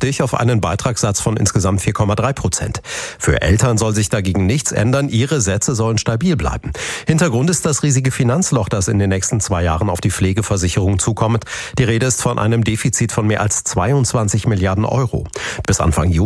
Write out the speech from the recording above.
künftig auf einen Beitragssatz von insgesamt 4,3%. Für Eltern soll sich dagegen nichts ändern. Ihre Sätze sollen stabil bleiben. Hintergrund ist das riesige Finanzloch, das in den nächsten 2 Jahren auf die Pflegeversicherung zukommt. Die Rede ist von einem Defizit von mehr als 22 Milliarden Euro. Bis Anfang Juli